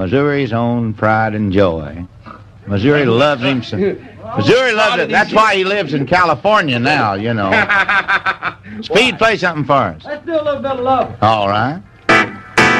Missouri's own pride and joy. Missouri loves him. Missouri loves it. That's why he lives in California now, you know. Speed, play something for us. Let's do a little bit of love. All right.